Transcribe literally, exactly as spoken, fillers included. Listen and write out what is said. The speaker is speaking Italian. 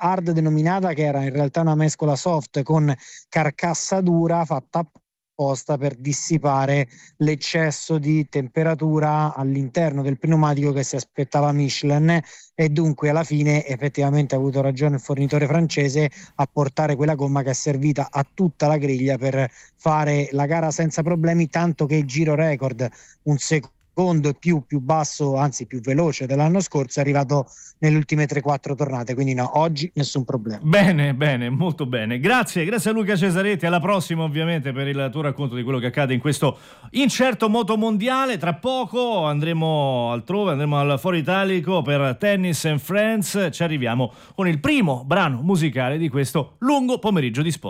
hard denominata, che era in realtà una mescola soft con carcassa dura fatta apposta per dissipare l'eccesso di temperatura all'interno del pneumatico che si aspettava Michelin, e dunque alla fine effettivamente ha avuto ragione il fornitore francese a portare quella gomma che è servita a tutta la griglia per fare la gara senza problemi, tanto che il giro record, un secondo più più basso, anzi più veloce dell'anno scorso, è arrivato nelle ultime tre quattro tornate, quindi no, oggi nessun problema. Bene, bene, molto bene. Grazie, grazie a Luca Cesaretti. Alla prossima, ovviamente, per il tuo racconto di quello che accade in questo incerto motomondiale. Tra poco andremo altrove, andremo al Foro Italico per Tennis and Friends. Ci arriviamo con il primo brano musicale di questo lungo pomeriggio di sport.